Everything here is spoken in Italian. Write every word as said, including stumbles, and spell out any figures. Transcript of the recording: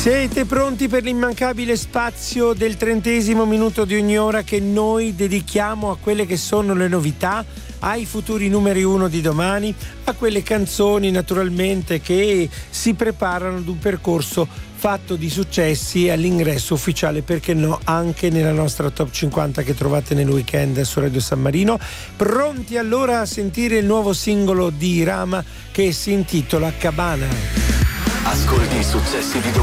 Siete pronti per l'immancabile spazio del trentesimo minuto di ogni ora che noi dedichiamo a quelle che sono le novità, ai futuri numeri uno di domani, a quelle canzoni naturalmente che si preparano ad un percorso fatto di successi all'ingresso ufficiale, perché no, anche nella nostra top cinquanta che trovate nel weekend su Radio San Marino. Pronti allora a sentire il nuovo singolo di Rama che si intitola Cabana. Ascolti i successi di domani.